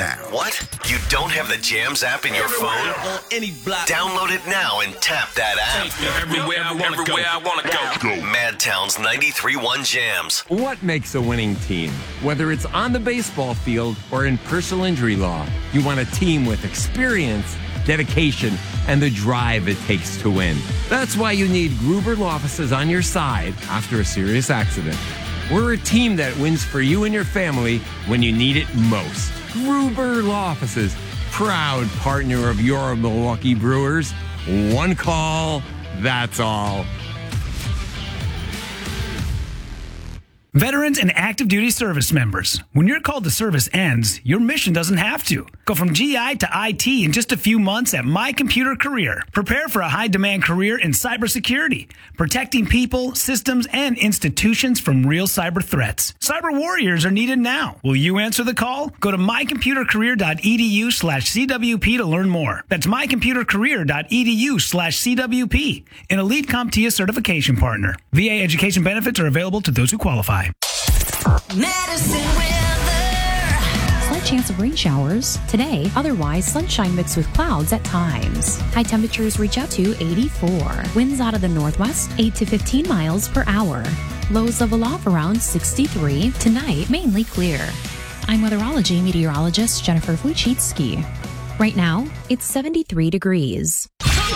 now. What? You don't have the Jams app in your phone? On any block. Download it now and tap that app. Everywhere I want to go. Madtown's 93.1 Jams. What makes a winning team? Whether it's on the baseball field or in personal injury law, you want a team with experience, dedication, and the drive it takes to win. That's why you need Gruber Law Offices on your side after a serious accident. We're a team that wins for you and your family when you need it most. Gruber Law Offices, proud partner of your Milwaukee Brewers. One call, that's all. Veterans and active duty service members, when your call to service ends, your mission doesn't have to. Go from GI to IT in just a few months at My Computer Career. Prepare for a high-demand career in cybersecurity, protecting people, systems, and institutions from real cyber threats. Cyber warriors are needed now. Will you answer the call? Go to mycomputercareer.edu/CWP to learn more. That's mycomputercareer.edu/CWP, an Elite CompTIA certification partner. VA education benefits are available to those who qualify. Medicine weather. Slight chance of rain showers today. Otherwise, sunshine mixed with clouds at times. High temperatures reach up to 84. Winds out of the northwest, 8 to 15 miles per hour. Lows level off around 63. Tonight, mainly clear. I'm weatherology meteorologist Jennifer Wojcicki. Right now, it's 73 degrees.